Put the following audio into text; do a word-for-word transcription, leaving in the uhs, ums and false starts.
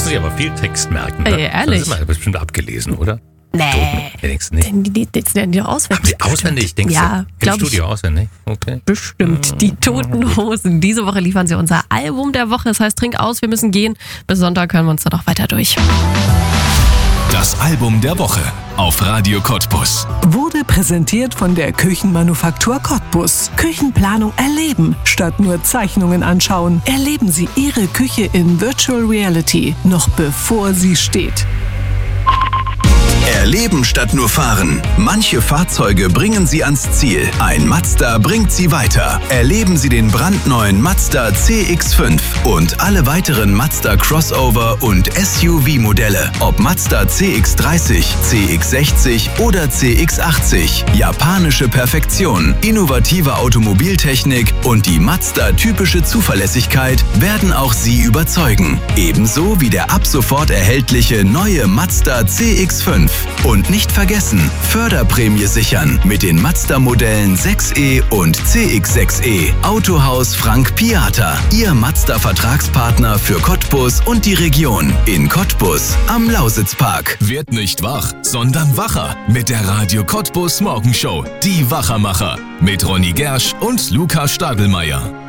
mussten sich aber viel Text merken. Ey, ehrlich? Das ist immer bestimmt abgelesen, oder? Nee. Wenigstens nicht. Die, die, die, die, die auswendig. Haben Sie auswendig, denkst ja, du? Im glaube ich. Studio auswendig? Okay. Bestimmt. Die Toten Hosen. Diese Woche liefern sie unser Album der Woche. Das heißt, trink aus, wir müssen gehen. Bis Sonntag hören wir uns dann auch weiter durch. Das Album der Woche auf Radio Cottbus. Wurde präsentiert von der Küchenmanufaktur Cottbus. Küchenplanung erleben, statt nur Zeichnungen anschauen. Erleben Sie Ihre Küche in Virtual Reality, noch bevor sie steht. Erleben statt nur fahren. Manche Fahrzeuge bringen Sie ans Ziel. Ein Mazda bringt Sie weiter. Erleben Sie den brandneuen Mazda C X fünf und alle weiteren Mazda Crossover und S U V-Modelle. Ob Mazda C X dreißig, C X sechzig oder C X achtzig. Japanische Perfektion, innovative Automobiltechnik und die Mazda-typische Zuverlässigkeit werden auch Sie überzeugen. Ebenso wie der ab sofort erhältliche neue Mazda C X fünf. Und nicht vergessen, Förderprämie sichern mit den Mazda-Modellen sechs E und C X sechs E. Autohaus Frank Piata, Ihr Mazda-Vertragspartner für Cottbus und die Region. In Cottbus am Lausitzpark. Wird nicht wach, sondern wacher mit der Radio Cottbus Morgenshow. Die Wachermacher mit Ronny Gersch und Luca Stadelmeier.